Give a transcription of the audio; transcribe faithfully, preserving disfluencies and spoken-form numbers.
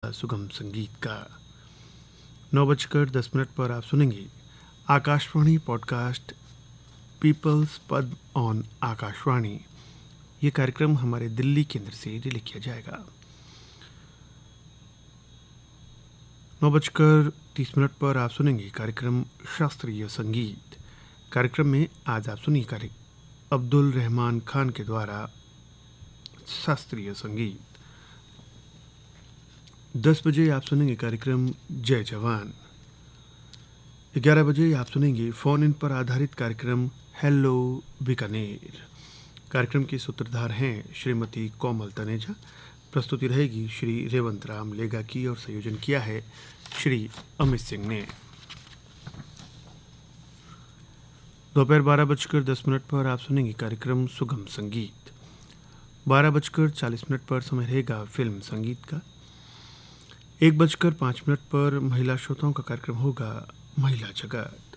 सुगम संगीत का। नौ बजकर दस मिनट पर आप सुनेंगे आकाशवाणी पॉडकास्ट पीपल्स पद ऑन आकाशवाणी। ये कार्यक्रम हमारे दिल्ली केंद्र से रिले किया जाएगा। नौ बजकर तीस मिनट पर आप सुनेंगे कार्यक्रम शास्त्रीय संगीत। कार्यक्रम में आज आप सुनिए कार्य अब्दुल रहमान खान के द्वारा शास्त्रीय संगीत। दस बजे आप सुनेंगे कार्यक्रम जय जवान। ग्यारह बजे आप सुनेंगे फोन इन पर आधारित कार्यक्रम हेलो बीकानेर। कार्यक्रम के सूत्रधार हैं श्रीमती कोमल तनेजा। प्रस्तुति रहेगी श्री रेवंत राम लेगा की और संयोजन किया है श्री अमित सिंह ने। दोपहर बारह बजकर दस मिनट पर आप सुनेंगे कार्यक्रम सुगम संगीत। बारह बजकर चालीस मिनट पर समय रहेगा फिल्म संगीत का। एक बजकर पाँच मिनट पर महिला श्रोताओं का कार्यक्रम होगा महिला जगत।